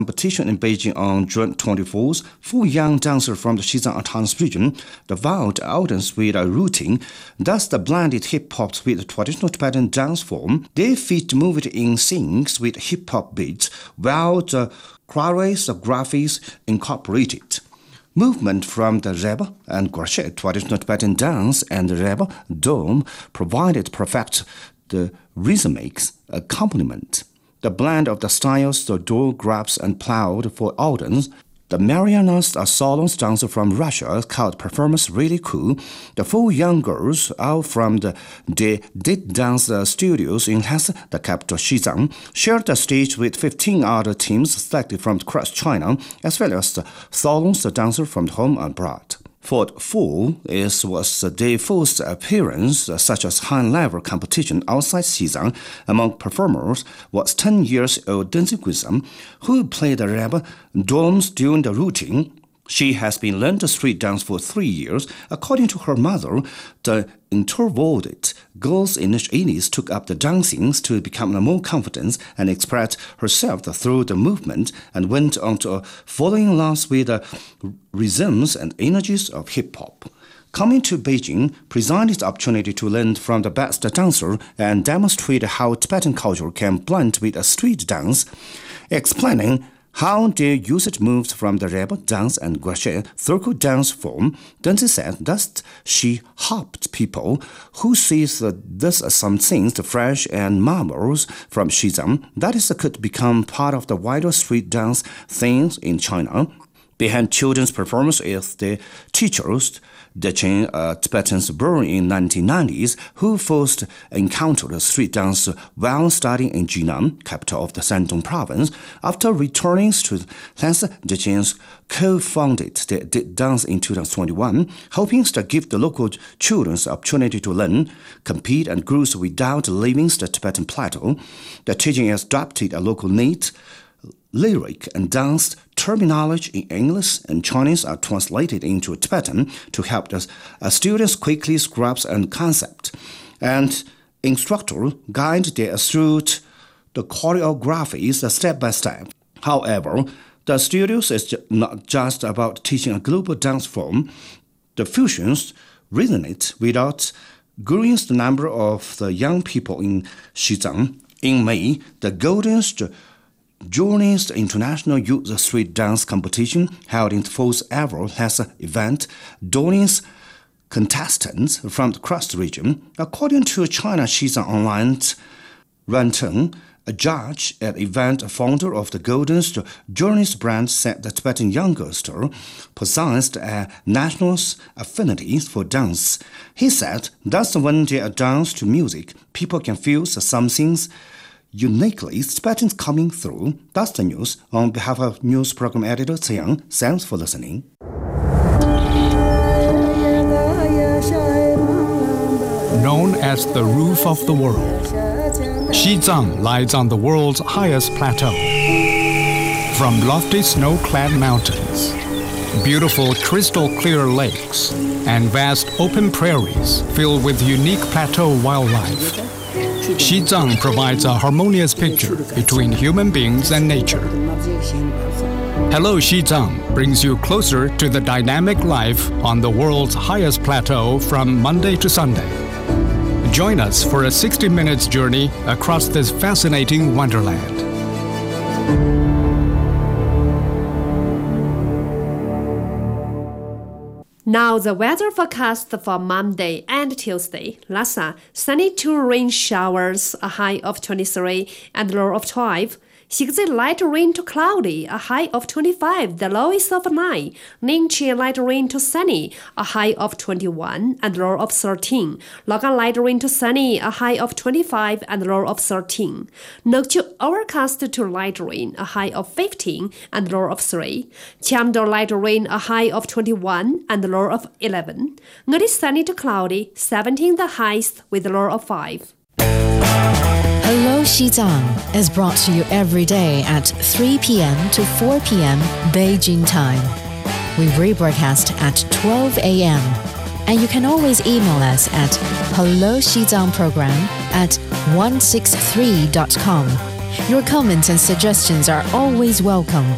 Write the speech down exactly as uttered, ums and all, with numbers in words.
competition in Beijing on June twenty-fourth, four young dancers from the Xizang Autonomous Region devoured audience with a routine. Thus, the blended hip-hop with the traditional Tibetan dance form. They feat moved in sync with hip-hop beats, while the choreographies incorporated movement from the Reba and Guache traditional Tibetan dance, and the Reba dome provided perfect the rhythmic accompaniment. The blend of the styles, the door grabs and plowed for audience. The Marianas, a solo dancer from Russia, called performance really cool. The four young girls out from the De Did Dance Studios in Hessen, the capital Xizang, shared the stage with fifteen other teams selected from across China, as well as the solo dancers from home and abroad. For the fall, it was their first appearance, such as high-level competition outside Xizang. Among performers was ten years old Deng Ziguizhen, who played the Reba drums during the routine. She has been learning the street dance for three years. According to her mother, the introverted girls in Chinese took up the dancing to become more confident and express herself through the movement, and went on to falling in love with the rhythms and energies of hip-hop. Coming to Beijing presented the opportunity to learn from the best dancer and demonstrate how Tibetan culture can blend with a street dance, explaining how their usage moves from the Reba dance and Guache circle dance form. Deng said that she helped people who sees this as some things fresh and marvelous from Xizang that is could become part of the wider street dance things in China. Behind children's performance is the teachers, Dechen, a Tibetan born in nineteen nineties, who first encountered street dance while studying in Jinan, capital of the Shandong province. After returning to Lens, Dechen co-founded the dance in two thousand twenty-one, hoping to give the local children the opportunity to learn, compete, and grow without leaving the Tibetan plateau. The teaching has adopted a local need. Lyric and dance terminology in English and Chinese are translated into Tibetan to help the uh, students quickly grasp the concept. And instructor guide them through the choreographies step by step. However, the studios is not just about teaching a global dance form. The fusions resonate without growing the number of the young people in Xizang. In May, the Golden Journeys International Youth Street Dance Competition, held in the fourth ever Lhasa event, Journeys contestants from across the region. According to China Xizang Online, Ran Teng, a judge at the event, founder of the Golden Journeys brand, said the Tibetan youngster possessed a national affinity for dance. He said that's when they dance to music, people can feel something uniquely Tibetan coming through. That's the news. On behalf of news program editor Xiang, thanks for listening. Known as the roof of the world, Xizang lies on the world's highest plateau. From lofty snow-clad mountains, beautiful crystal-clear lakes, and vast open prairies filled with unique plateau wildlife, Xizang provides a harmonious picture between human beings and nature. Hello Xizang brings you closer to the dynamic life on the world's highest plateau from Monday to Sunday. Join us for a sixty minutes journey across this fascinating wonderland. Now the weather forecast for Monday and Tuesday. Lhasa, sunny to rain showers, a high of twenty-three and low of twelve. Xigzi, light rain to cloudy, a high of twenty-five, the lowest of nine. Ningqi, light rain to sunny, a high of twenty-one and low of thirteen. Logan, light rain to sunny, a high of twenty-five and low of thirteen. Nokchu, overcast to light rain, a high of fifteen and low of three. Chiamdo, light rain, a high of twenty-one and low of eleven. Ngadi, sunny to cloudy, seventeen the highest with low of five. Hello Xizang is brought to you every day at three p.m. to four p.m. Beijing time. We rebroadcast at twelve a.m. and you can always email us at hello xizang program at one six three dot com. Your comments and suggestions are always welcome.